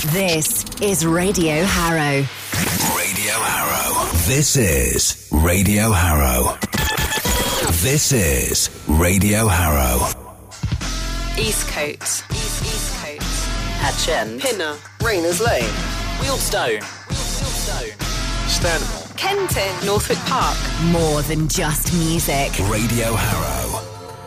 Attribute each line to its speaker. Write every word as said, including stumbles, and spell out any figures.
Speaker 1: This is Radio Harrow.
Speaker 2: Radio Harrow. This is Radio Harrow. This is Radio Harrow.
Speaker 3: Eastcote. East, Eastcote.
Speaker 4: Hatchend.
Speaker 5: Pinner.
Speaker 4: Rayners Lane.
Speaker 6: Wealdstone. Wealdstone.
Speaker 7: Stanmore.
Speaker 3: Kenton. Northwood Park.
Speaker 1: More than just music.
Speaker 2: Radio Harrow.